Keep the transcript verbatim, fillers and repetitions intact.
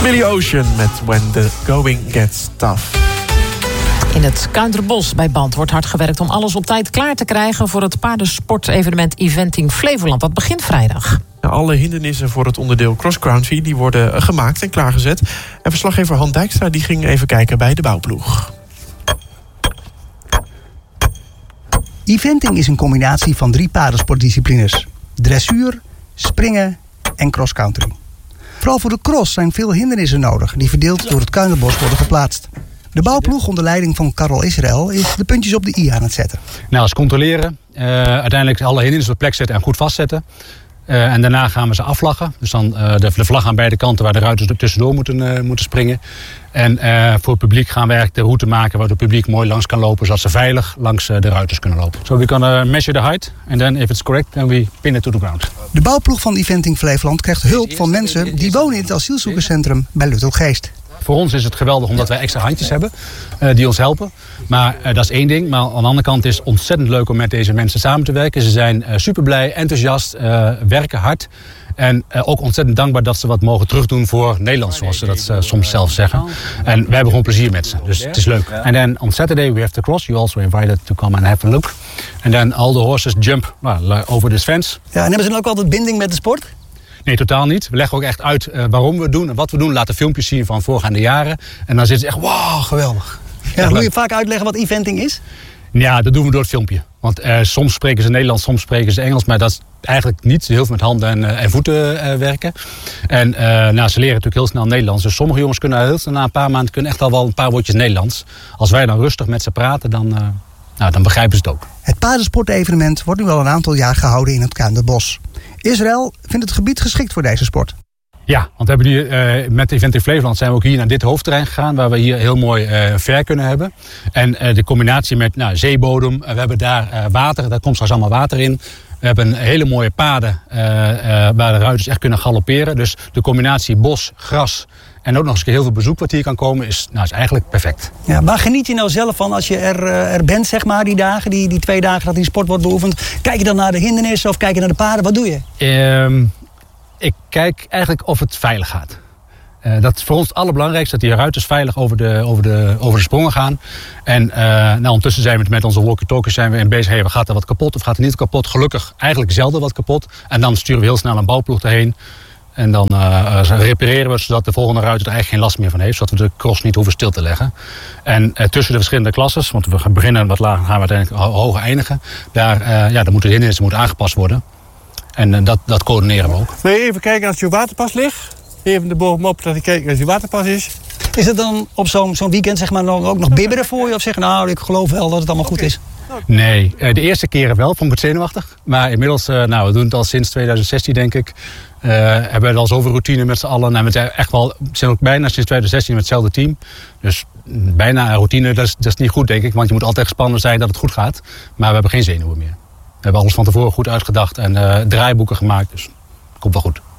Billy Ocean met When the Going Gets Tough. In het Kuinterbos bij Band wordt hard gewerkt om alles op tijd klaar te krijgen voor het paardensportevenement Eventing Flevoland. Dat begint vrijdag. Alle hindernissen voor het onderdeel Cross Country die worden gemaakt en klaargezet. En verslaggever Han Dijkstra die ging even kijken bij de bouwploeg. Eventing is een combinatie van drie paardensportdisciplines: dressuur, springen en cross country. Vooral voor de cross zijn veel hindernissen nodig die verdeeld door het Kuinterbos worden geplaatst. De bouwploeg onder leiding van Karel Israël is de puntjes op de i aan het zetten. Nou, als controleren, uh, uiteindelijk alle hindernissen op de plek zetten en goed vastzetten. Uh, en daarna gaan we ze afvlaggen. Dus dan uh, de, de vlag aan beide kanten waar de ruiters er tussendoor moeten, uh, moeten springen. En uh, voor het publiek gaan we eigenlijk de route maken waar het publiek mooi langs kan lopen, zodat ze veilig langs uh, de ruiters kunnen lopen. So we can uh, measure the height and then if it's correct, then we pin it to the ground. De bouwploeg van Eventing Flevoland krijgt hulp van mensen die wonen in het asielzoekerscentrum bij Luttelgeest. Voor ons is het geweldig omdat wij extra handjes hebben uh, die ons helpen. Maar uh, dat is één ding. Maar aan de andere kant is het ontzettend leuk om met deze mensen samen te werken. Ze zijn uh, super blij, enthousiast, uh, werken hard. En uh, ook ontzettend dankbaar dat ze wat mogen terugdoen voor Nederland, zoals ze dat uh, soms zelf zeggen. En wij hebben gewoon plezier met ze, dus het is leuk. En then on Saturday we have the cross. You also invited to come and have a look. And then all the horses jump well, over this fence. Ja, en hebben ze dan ook altijd binding met de sport? Nee, totaal niet. We leggen ook echt uit uh, waarom we het doen en wat we doen. Laten filmpjes zien van voorgaande jaren. En dan zitten ze echt, wow, geweldig. Ja, moet je vaak uitleggen wat eventing is? Ja, dat doen we door het filmpje. Want uh, soms spreken ze Nederlands, soms spreken ze Engels. Maar dat is eigenlijk niet heel veel met handen en, uh, en voeten uh, werken. En uh, nou, ze leren natuurlijk heel snel Nederlands. Dus sommige jongens kunnen heel snel na een paar maanden kunnen echt al wel een paar woordjes Nederlands. Als wij dan rustig met ze praten, dan, uh, nou, dan begrijpen ze het ook. Het paardensportevenement wordt nu al een aantal jaar gehouden in het Kuinterbos. Israël vindt het gebied geschikt voor deze sport. Ja, want we hebben hier, uh, met Eventing Flevoland zijn we ook hier naar dit hoofdterrein gegaan, waar we hier heel mooi uh, ver kunnen hebben. En uh, de combinatie met nou, zeebodem, uh, we hebben daar uh, water, daar komt straks allemaal water in. We hebben hele mooie paden uh, uh, waar de ruiters echt kunnen galopperen. Dus de combinatie bos, gras en ook nog eens heel veel bezoek wat hier kan komen is, nou, is eigenlijk perfect. Ja, waar geniet je nou zelf van als je er, uh, er bent, zeg maar, die dagen, die, die twee dagen dat die sport wordt beoefend? Kijk je dan naar de hindernissen of kijk je naar de paarden? Wat doe je? Um, ik kijk eigenlijk of het veilig gaat. Uh, dat is voor ons het allerbelangrijkste, dat die ruiters veilig over de, over de, over de sprongen gaan. En uh, nou, ondertussen zijn we met onze walkie-talkies zijn we in bezig. Hey, gaat er wat kapot of gaat er niet kapot? Gelukkig eigenlijk zelden wat kapot. En dan sturen we heel snel een bouwploeg erheen. En dan uh, repareren we zodat de volgende ruiter er eigenlijk geen last meer van heeft. Zodat we de cross niet hoeven stil te leggen. En uh, tussen de verschillende klasses, want we gaan beginnen wat lager, gaan we uiteindelijk hoger eindigen. Daar, uh, ja, daar moeten de hindernissen moeten aangepast worden. En uh, dat, dat coördineren we ook. Wil je even kijken als je waterpas ligt? Even de bovenop dat ik kijk als je waterpas is. Is het dan op zo'n zo'n weekend zeg maar, ook nog bibberen voor je? Of zeggen, nou, ik geloof wel dat het allemaal goed is? Nee, de eerste keren wel, vond ik het zenuwachtig. Maar inmiddels, nou, we doen het al sinds twintig zestien, denk ik. Uh, hebben we al zoveel routine met z'n allen. En we zijn echt wel, we zijn ook bijna sinds twintig zestien met hetzelfde team. Dus bijna routine, dat is, dat is niet goed, denk ik. Want je moet altijd gespannen zijn dat het goed gaat. Maar we hebben geen zenuwen meer. We hebben alles van tevoren goed uitgedacht en uh, draaiboeken gemaakt. Dus het komt wel goed.